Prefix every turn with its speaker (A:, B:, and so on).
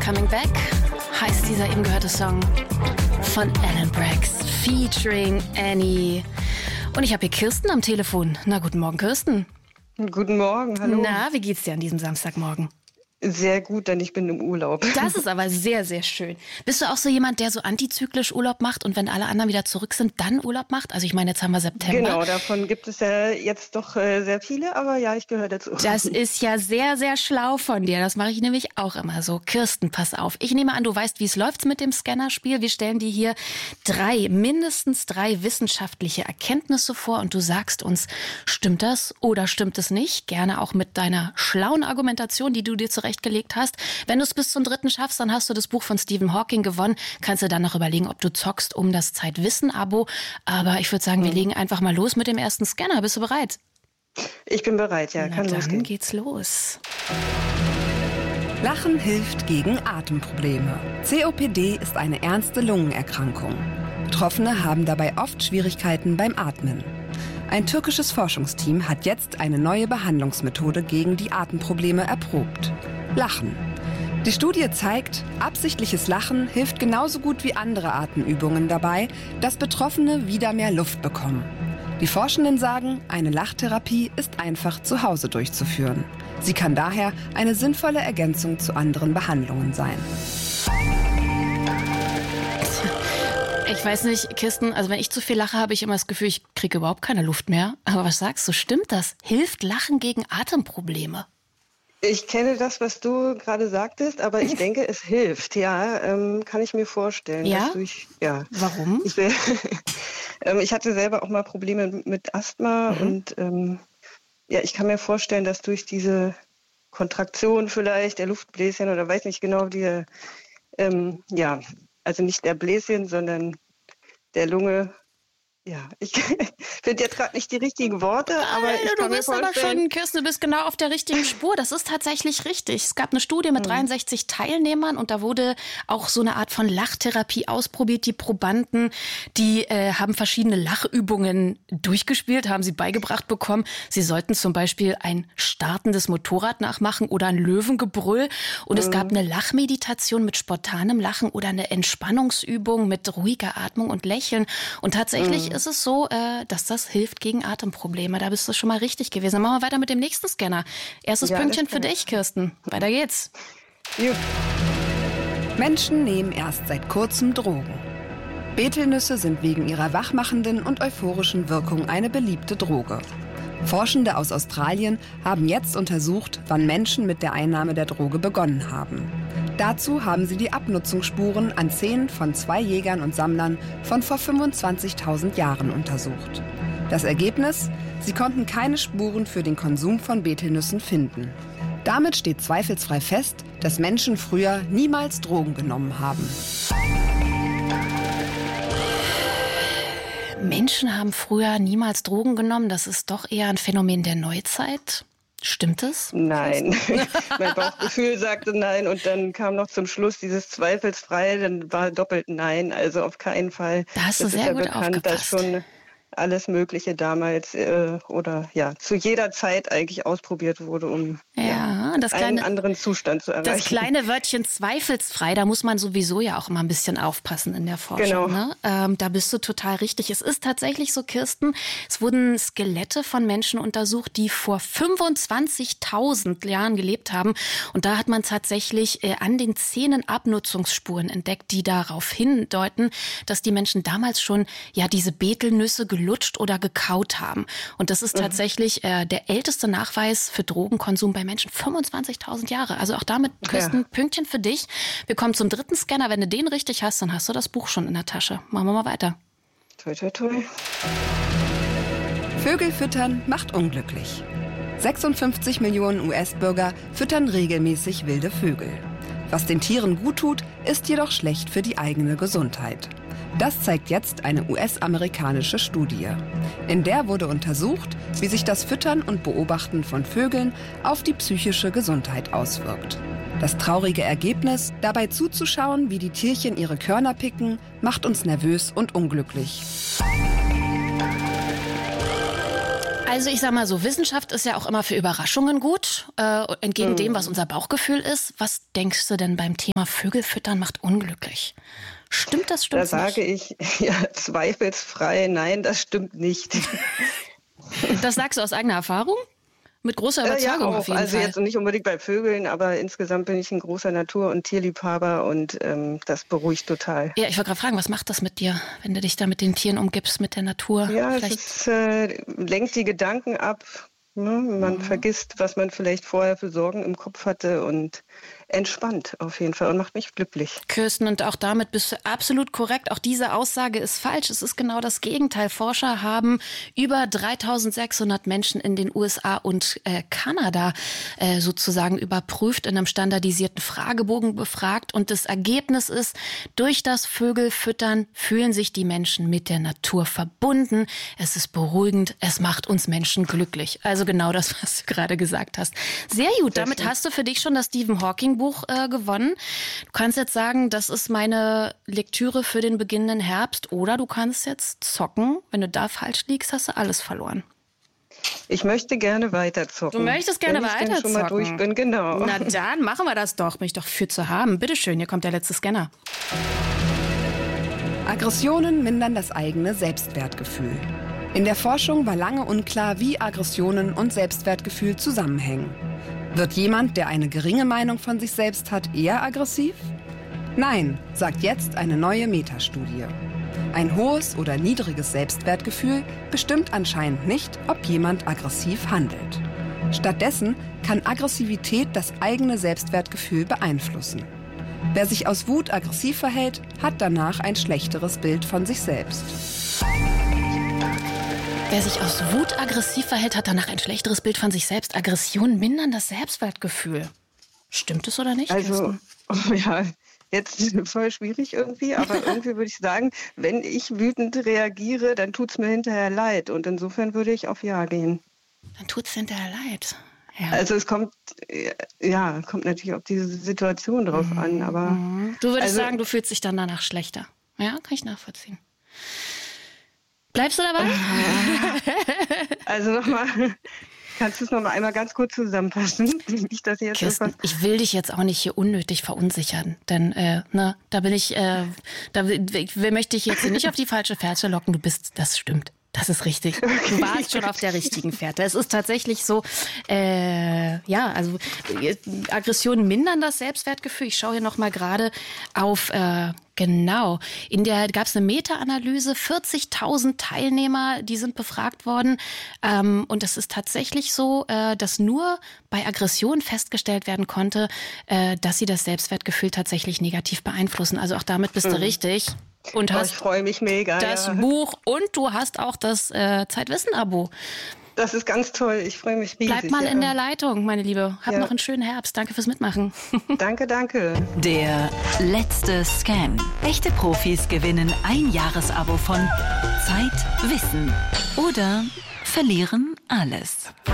A: Coming Back heißt dieser eben gehörte Song von Alan Braxe featuring Annie. Und ich habe hier Kirsten am Telefon. Na, guten Morgen, Kirsten.
B: Guten Morgen, hallo.
A: Na, wie geht's dir an diesem Samstagmorgen?
B: Sehr gut, denn ich bin im Urlaub.
A: Das ist aber sehr, sehr schön. Bist du auch so jemand, der so antizyklisch Urlaub macht und wenn alle anderen wieder zurück sind, dann Urlaub macht? Also ich meine, jetzt haben wir September.
B: Genau, davon gibt es ja jetzt doch sehr viele, aber ja, ich gehöre dazu.
A: Das ist ja sehr, sehr schlau von dir. Das mache ich nämlich auch immer so. Kirsten, pass auf. Ich nehme an, du weißt, wie es läuft mit dem Scannerspiel. Wir stellen dir hier mindestens drei wissenschaftliche Erkenntnisse vor und du sagst uns, stimmt das oder stimmt es nicht? Gerne auch mit deiner schlauen Argumentation, die du dir zurechtgelegt hast. Wenn du es bis zum 3. schaffst, dann hast du das Buch von Stephen Hawking gewonnen. Kannst du dann noch überlegen, ob du zockst um das Zeitwissen-Abo. Aber ich würde sagen, wir legen einfach mal los mit dem ersten Scanner. Bist du bereit?
B: Ich bin bereit, ja.
A: Kann losgehen. Dann geht's los.
C: Lachen hilft gegen Atemprobleme. COPD ist eine ernste Lungenerkrankung. Betroffene haben dabei oft Schwierigkeiten beim Atmen. Ein türkisches Forschungsteam hat jetzt eine neue Behandlungsmethode gegen die Atemprobleme erprobt. Lachen. Die Studie zeigt, absichtliches Lachen hilft genauso gut wie andere Atemübungen dabei, dass Betroffene wieder mehr Luft bekommen. Die Forschenden sagen, eine Lachtherapie ist einfach zu Hause durchzuführen. Sie kann daher eine sinnvolle Ergänzung zu anderen Behandlungen sein.
A: Ich weiß nicht, Kirsten, also wenn ich zu viel lache, habe ich immer das Gefühl, ich kriege überhaupt keine Luft mehr. Aber was sagst du, stimmt das? Hilft Lachen gegen Atemprobleme?
B: Ich kenne das, was du gerade sagtest, aber ich denke, es hilft. Ja, kann ich mir vorstellen.
A: Ja? Warum?
B: Ich hatte selber auch mal Probleme mit Asthma und ich kann mir vorstellen, dass durch diese Kontraktion vielleicht der Luftbläschen oder weiß nicht genau, also nicht der Bläschen, sondern der Lunge. Ja, ich finde jetzt gerade nicht die richtigen Worte, aber ich kann mir vorstellen...
A: Aber schon, Kirsten, du bist genau auf der richtigen Spur. Das ist tatsächlich richtig. Es gab eine Studie mit 63 Teilnehmern und da wurde auch so eine Art von Lachtherapie ausprobiert. Die Probanden, die haben verschiedene Lachübungen durchgespielt, haben sie beigebracht bekommen. Sie sollten zum Beispiel ein startendes Motorrad nachmachen oder ein Löwengebrüll. Und es gab eine Lachmeditation mit spontanem Lachen oder eine Entspannungsübung mit ruhiger Atmung und Lächeln. Und tatsächlich ist es so, dass das hilft gegen Atemprobleme. Da bist du schon mal richtig gewesen. Dann machen wir weiter mit dem nächsten Scanner. Erstes Pünktchen für dich, Kirsten. Weiter geht's.
B: Jupp.
C: Menschen nehmen erst seit kurzem Drogen. Betelnüsse sind wegen ihrer wachmachenden und euphorischen Wirkung eine beliebte Droge. Forschende aus Australien haben jetzt untersucht, wann Menschen mit der Einnahme der Droge begonnen haben. Dazu haben sie die Abnutzungsspuren an Zähnen von 2 Jägern und Sammlern von vor 25.000 Jahren untersucht. Das Ergebnis? Sie konnten keine Spuren für den Konsum von Betelnüssen finden. Damit steht zweifelsfrei fest, dass Menschen früher niemals Drogen genommen haben.
A: Menschen haben früher niemals Drogen genommen. Das ist doch eher ein Phänomen der Neuzeit. Stimmt das?
B: Nein. Mein Bauchgefühl sagte nein und dann kam noch zum Schluss dieses zweifelsfrei, dann war doppelt nein. Also auf keinen Fall.
A: Da hast du sehr gut aufgepasst.
B: Dass schon alles Mögliche damals zu jeder Zeit eigentlich ausprobiert wurde, um einen anderen Zustand zu erreichen.
A: Das kleine Wörtchen zweifelsfrei, da muss man sowieso ja auch immer ein bisschen aufpassen in der Forschung.
B: Genau.
A: Ne? Da bist du total richtig. Es ist tatsächlich so, Kirsten, es wurden Skelette von Menschen untersucht, die vor 25.000 Jahren gelebt haben. Und da hat man tatsächlich an den Zähnen Abnutzungsspuren entdeckt, die darauf hindeuten, dass die Menschen damals schon diese Betelnüsse gelutscht oder gekaut haben. Und das ist tatsächlich der älteste Nachweis für Drogenkonsum bei Menschen. 25.000 Jahre. Also auch damit, Kirsten, Pünktchen für dich. Wir kommen zum 3. Scanner. Wenn du den richtig hast, dann hast du das Buch schon in der Tasche. Machen wir mal weiter.
B: Toi, toi, toi.
C: Vögel füttern macht unglücklich. 56 Millionen US-Bürger füttern regelmäßig wilde Vögel. Was den Tieren gut tut, ist jedoch schlecht für die eigene Gesundheit. Das zeigt jetzt eine US-amerikanische Studie. In der wurde untersucht, wie sich das Füttern und Beobachten von Vögeln auf die psychische Gesundheit auswirkt. Das traurige Ergebnis, dabei zuzuschauen, wie die Tierchen ihre Körner picken, macht uns nervös und unglücklich.
A: Also ich sag mal so, Wissenschaft ist ja auch immer für Überraschungen gut, entgegen dem, was unser Bauchgefühl ist. Was denkst du denn beim Thema Vögel füttern macht unglücklich? Stimmt das, stimmt
B: Da sage ich zweifelsfrei, nein, das stimmt nicht.
A: Das sagst du aus eigener Erfahrung? Mit großer Überzeugung auf jeden Fall.
B: Also jetzt nicht unbedingt bei Vögeln, aber insgesamt bin ich ein großer Natur- und Tierliebhaber und das beruhigt total.
A: Ja, ich wollte gerade fragen, was macht das mit dir, wenn du dich da mit den Tieren umgibst, mit der Natur?
B: Ja, es lenkt die Gedanken ab. Ne? Man vergisst, was man vielleicht vorher für Sorgen im Kopf hatte und entspannt auf jeden Fall und macht mich glücklich.
A: Kirsten, und auch damit bist du absolut korrekt. Auch diese Aussage ist falsch. Es ist genau das Gegenteil. Forscher haben über 3600 Menschen in den USA und Kanada sozusagen überprüft, in einem standardisierten Fragebogen befragt. Und das Ergebnis ist, durch das Vögelfüttern fühlen sich die Menschen mit der Natur verbunden. Es ist beruhigend. Es macht uns Menschen glücklich. Also genau das, was du gerade gesagt hast. Sehr gut. Damit hast du für dich schon das Stephen Hawking Buch gewonnen. Du kannst jetzt sagen, das ist meine Lektüre für den beginnenden Herbst, oder du kannst jetzt zocken. Wenn du da falsch liegst, hast du alles verloren.
B: Ich möchte gerne weiter zocken.
A: Du möchtest gerne weiter zocken?
B: Wenn ich schon mal durch bin, genau.
A: Na dann machen wir das doch. Bin ich doch für zu haben. Bitteschön, hier kommt der letzte Scanner.
C: Aggressionen mindern das eigene Selbstwertgefühl. In der Forschung war lange unklar, wie Aggressionen und Selbstwertgefühl zusammenhängen. Wird jemand, der eine geringe Meinung von sich selbst hat, eher aggressiv? Nein, sagt jetzt eine neue Metastudie. Ein hohes oder niedriges Selbstwertgefühl bestimmt anscheinend nicht, ob jemand aggressiv handelt. Stattdessen kann Aggressivität das eigene Selbstwertgefühl beeinflussen. Wer sich aus Wut aggressiv verhält, hat danach ein schlechteres Bild von sich selbst.
A: Wer sich aus Wut aggressiv verhält, hat danach ein schlechteres Bild von sich selbst. Aggression mindern das Selbstwertgefühl. Stimmt es oder nicht?
B: Also, ja, jetzt voll schwierig irgendwie, aber irgendwie würde ich sagen, wenn ich wütend reagiere, dann tut es mir hinterher leid. Und insofern würde ich auf Ja gehen.
A: Dann tut es hinterher leid. Ja.
B: Also es kommt natürlich auf diese Situation drauf an. Aber
A: du würdest sagen, du fühlst dich dann danach schlechter. Ja, kann ich nachvollziehen. Bleibst du dabei?
B: Also nochmal, kannst du es nochmal einmal ganz kurz zusammenfassen? Nicht, dass jetzt
A: Kirsten, ich will dich jetzt auch nicht hier unnötig verunsichern, denn da bin ich, möchte ich jetzt nicht auf die falsche Fährte locken. Das stimmt. Das ist richtig. Du warst schon auf der richtigen Fährte. Es ist tatsächlich so, also Aggressionen mindern das Selbstwertgefühl. Ich schaue hier nochmal gerade auf, genau. Gab es eine Meta-Analyse, 40.000 Teilnehmer, die sind befragt worden. Und es ist tatsächlich so, dass nur bei Aggression festgestellt werden konnte, dass sie das Selbstwertgefühl tatsächlich negativ beeinflussen. Also auch damit bist du richtig. Und hast
B: ich freue mich mega.
A: Das Buch und du hast auch das Zeitwissen-Abo.
B: Das ist ganz toll. Ich freue mich riesig.
A: Bleib mal in der Leitung, meine Liebe. Hab noch einen schönen Herbst. Danke fürs Mitmachen.
B: Danke.
D: Der letzte Scan. Echte Profis gewinnen ein Jahresabo von Zeitwissen oder verlieren alles.